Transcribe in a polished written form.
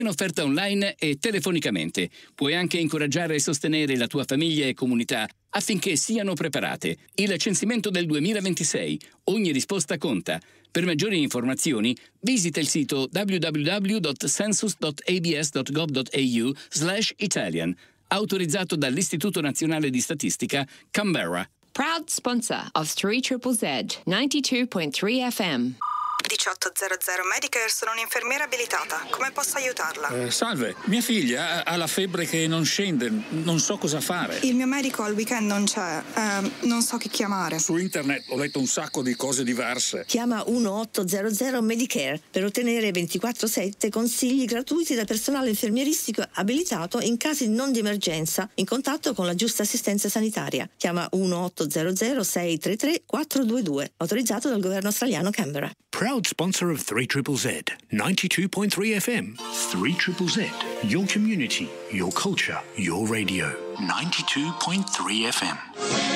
in offerta online e telefonicamente. Puoi anche incoraggiare e sostenere la tua famiglia e comunità affinché siano preparate. Il censimento del 2026. Ogni risposta conta. Per maggiori informazioni visita il sito www.census.abs.gov.au/Italian. Autorizzato dall'Istituto Nazionale di Statistica, Canberra. Proud sponsor of 3ZZZ 92.3 FM. 1800 Medicare, sono un'infermiera abilitata. Come posso aiutarla? Salve, mia figlia ha la febbre che non scende, non so cosa fare. Il mio medico al weekend non c'è, non so chi chiamare. Su internet ho letto un sacco di cose diverse. Chiama 1800 Medicare per ottenere 24/7 consigli gratuiti dal personale infermieristico abilitato in casi non di emergenza, in contatto con la giusta assistenza sanitaria. Chiama 1800 633 422, autorizzato dal governo australiano Canberra. Proud sponsor of 3ZZZ 92.3 FM. 3ZZZ, your community, your culture, your radio. 92.3 FM.